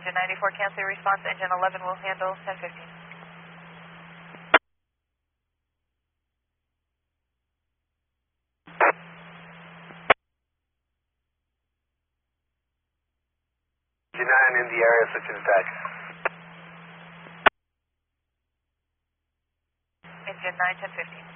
engine 94 cancel your response, engine 11 will handle 1015. Engine 9 in the area, switch and attack. Engine 9, 1015.